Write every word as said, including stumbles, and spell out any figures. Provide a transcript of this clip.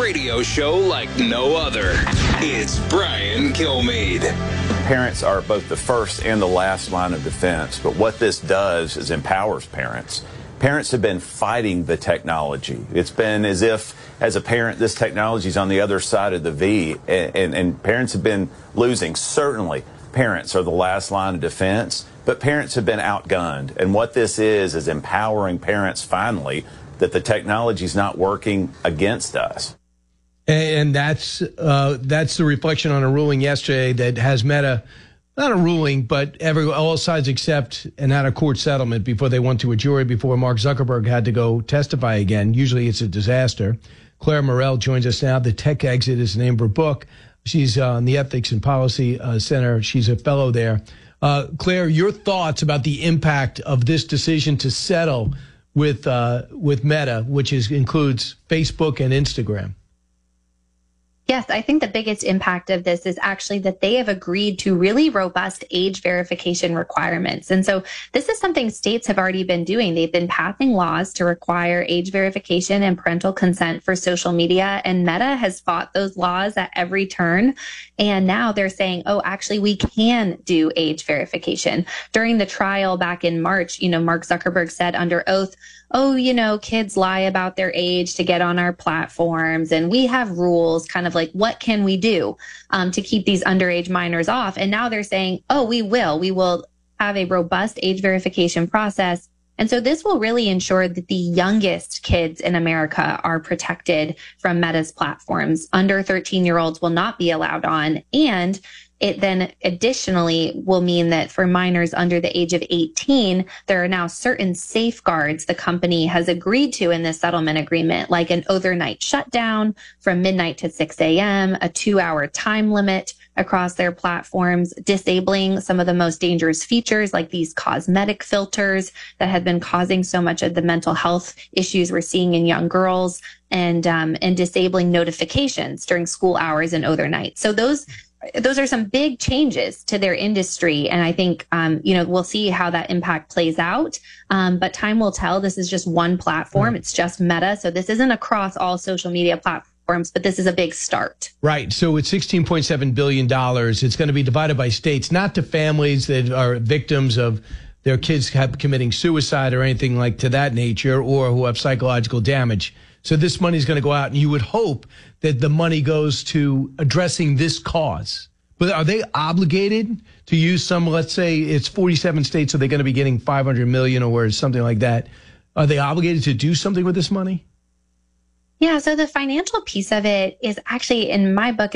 radio show like no other. It's Brian Kilmeade. Parents are both the first and the last line of defense, but what this does is empowers parents. Parents have been fighting the technology. It's been as if, as a parent, this technology is on the other side of the V, and, and, and parents have been losing. Certainly, parents are the last line of defense, but parents have been outgunned. And what this is, is empowering parents finally that the technology is not working against us. And that's uh, that's the reflection on a ruling yesterday that has Meta, not a ruling, but every all sides except and had a court settlement before they went to a jury, before Mark Zuckerberg had to go testify again. Usually it's a disaster. Claire Morell joins us now. The Tech Exit is the name of her book. She's uh, on the Ethics and Policy uh, Center. She's a fellow there. Uh, Claire, your thoughts about the impact of this decision to settle with uh, with Meta, which is, includes Facebook and Instagram? Yes, I think the biggest impact of this is actually that they have agreed to really robust age verification requirements. And so this is something states have already been doing. They've been passing laws to require age verification and parental consent for social media. And Meta has fought those laws at every turn. And now they're saying, oh, actually, we can do age verification. During the trial back in March, you know, Mark Zuckerberg said under oath, oh, you know, kids lie about their age to get on our platforms, and we have rules, kind of like, what can we do um, to keep these underage minors off? And now they're saying, oh, we will. We will have a robust age verification process. And so this will really ensure that the youngest kids in America are protected from Meta's platforms. Under thirteen-year-olds will not be allowed on. And it then additionally will mean that for minors under the age of eighteen, there are now certain safeguards the company has agreed to in this settlement agreement, like an overnight shutdown from midnight to six a.m., a two-hour time limit across their platforms, disabling some of the most dangerous features like these cosmetic filters that have been causing so much of the mental health issues we're seeing in young girls, and um, and disabling notifications during school hours and overnight. So those Those are some big changes to their industry. And I think, um, you know, we'll see how that impact plays out. Um, but time will tell. This is just one platform. It's just Meta. So this isn't across all social media platforms, but this is a big start. Right. So it's sixteen point seven billion dollars. It's going to be divided by states, not to families that are victims of their kids have committing suicide or anything like to that nature, or who have psychological damage. So this money is going to go out, and you would hope that the money goes to addressing this cause. But are they obligated to use some, let's say it's forty-seven states, so they're going to be getting five hundred million or something like that. Are they obligated to do something with this money? Yeah, so the financial piece of it is actually, in my book,